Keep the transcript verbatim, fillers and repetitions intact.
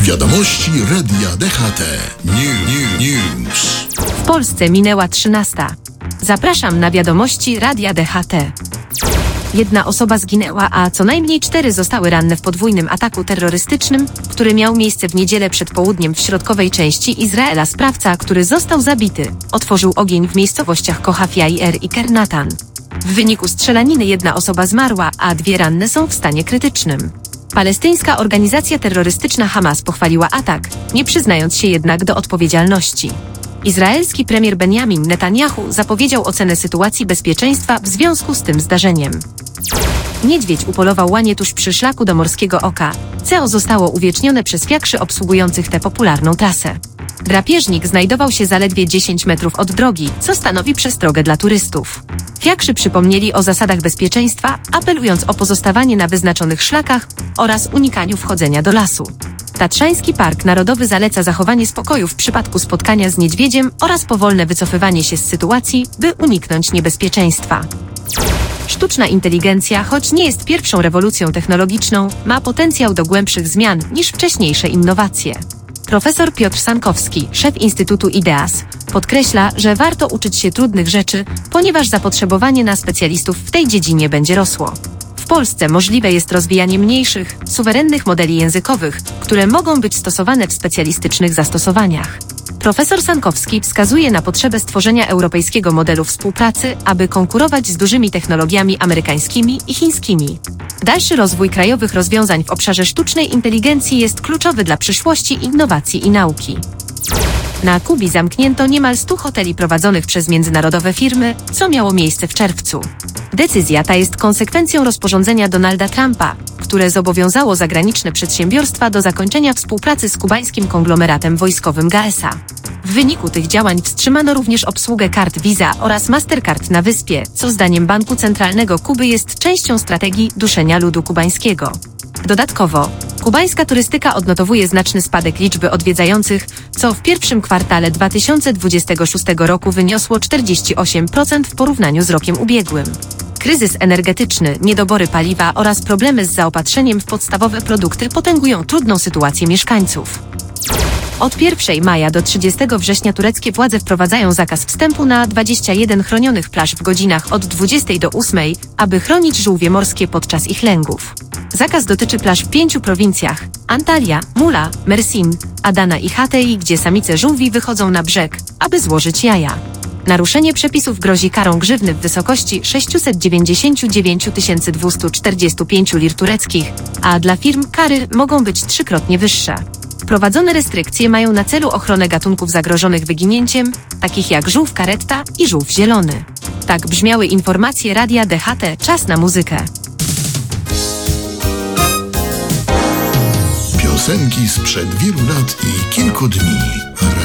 Wiadomości Radia D H T. New, new, news. W Polsce minęła trzynasta. Zapraszam na wiadomości Radia D H T. Jedna osoba zginęła, a co najmniej cztery zostały ranne w podwójnym ataku terrorystycznym, który miał miejsce w niedzielę przed południem w środkowej części Izraela. Sprawca, który został zabity, otworzył ogień w miejscowościach Kochaf Jair i Kernatan. W wyniku strzelaniny jedna osoba zmarła, a dwie ranne są w stanie krytycznym. Palestyńska organizacja terrorystyczna Hamas pochwaliła atak, nie przyznając się jednak do odpowiedzialności. Izraelski premier Benjamin Netanyahu zapowiedział ocenę sytuacji bezpieczeństwa w związku z tym zdarzeniem. Niedźwiedź upolował łanie tuż przy szlaku do Morskiego Oka. C E O zostało uwiecznione przez fiakrzy obsługujących tę popularną trasę. Drapieżnik znajdował się zaledwie dziesięć metrów od drogi, co stanowi przestrogę dla turystów. Fiakrzy przypomnieli o zasadach bezpieczeństwa, apelując o pozostawanie na wyznaczonych szlakach oraz unikaniu wchodzenia do lasu. Tatrzański Park Narodowy zaleca zachowanie spokoju w przypadku spotkania z niedźwiedziem oraz powolne wycofywanie się z sytuacji, by uniknąć niebezpieczeństwa. Sztuczna inteligencja, choć nie jest pierwszą rewolucją technologiczną, ma potencjał do głębszych zmian niż wcześniejsze innowacje. Profesor Piotr Sankowski, szef Instytutu IDEAS, podkreśla, że warto uczyć się trudnych rzeczy, ponieważ zapotrzebowanie na specjalistów w tej dziedzinie będzie rosło. W Polsce możliwe jest rozwijanie mniejszych, suwerennych modeli językowych, które mogą być stosowane w specjalistycznych zastosowaniach. Profesor Sankowski wskazuje na potrzebę stworzenia europejskiego modelu współpracy, aby konkurować z dużymi technologiami amerykańskimi i chińskimi. Dalszy rozwój krajowych rozwiązań w obszarze sztucznej inteligencji jest kluczowy dla przyszłości innowacji i nauki. Na Kubii zamknięto niemal stu hoteli prowadzonych przez międzynarodowe firmy, co miało miejsce w czerwcu. Decyzja ta jest konsekwencją rozporządzenia Donalda Trumpa, które zobowiązało zagraniczne przedsiębiorstwa do zakończenia współpracy z kubańskim konglomeratem wojskowym G A E S A. W wyniku tych działań wstrzymano również obsługę kart Visa oraz Mastercard na wyspie, co zdaniem Banku Centralnego Kuby jest częścią strategii duszenia ludu kubańskiego. Dodatkowo, kubańska turystyka odnotowuje znaczny spadek liczby odwiedzających, co w pierwszym kwartale dwa tysiące dwudziestego szóstego roku wyniosło czterdzieści osiem procent w porównaniu z rokiem ubiegłym. Kryzys energetyczny, niedobory paliwa oraz problemy z zaopatrzeniem w podstawowe produkty potęgują trudną sytuację mieszkańców. Od pierwszego maja do trzydziestego września tureckie władze wprowadzają zakaz wstępu na dwadzieścia jeden chronionych plaż w godzinach od dwudziestej do ósmej, aby chronić żółwie morskie podczas ich lęgów. Zakaz dotyczy plaż w pięciu prowincjach: Antalya, Mula, Mersin, Adana i Hatay, gdzie samice żółwi wychodzą na brzeg, aby złożyć jaja. Naruszenie przepisów grozi karą grzywny w wysokości sześćset dziewięćdziesiąt dziewięć tysięcy dwieście czterdzieści pięć lir tureckich, a dla firm kary mogą być trzykrotnie wyższe. Wprowadzone restrykcje mają na celu ochronę gatunków zagrożonych wyginięciem, takich jak żółw karetta i żółw zielony. Tak brzmiały informacje Radia D H T. Czas na muzykę. Piosenki sprzed wielu lat i kilku dni.